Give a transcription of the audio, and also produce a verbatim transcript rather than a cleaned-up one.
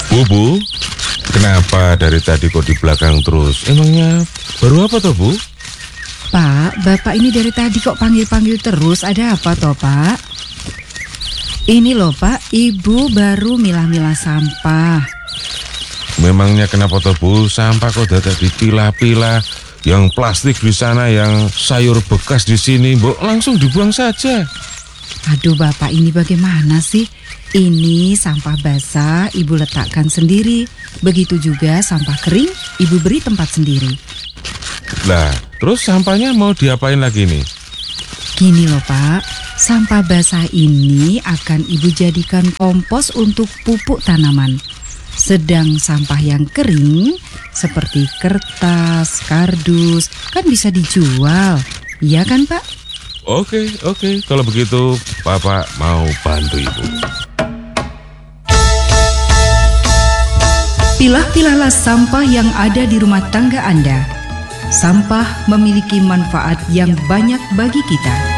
Bu, Bu, kenapa dari tadi kok di belakang terus? Emangnya baru apa toh, Bu? Pak, Bapak ini dari tadi kok panggil-panggil terus, ada apa toh, Pak? Ini loh, Pak, Ibu baru milah-milah sampah. Memangnya kenapa toh, Bu? Sampah kok dadak dipilah-pilah. Yang plastik di sana, yang sayur bekas di sini, Bu, langsung dibuang saja. Aduh, Bapak ini bagaimana sih? Ini sampah basah Ibu letakkan sendiri. Begitu juga sampah kering Ibu beri tempat sendiri. Lah, terus sampahnya mau diapain lagi nih? Gini loh, Pak, sampah basah ini akan Ibu jadikan kompos untuk pupuk tanaman. Sedang sampah yang kering seperti kertas, kardus kan bisa dijual. Iya kan, Pak? Oke, oke, kalau begitu Bapak mau bantu Ibu. Pilah-pilahlah sampah yang ada di rumah tangga Anda. Sampah memiliki manfaat yang banyak bagi kita.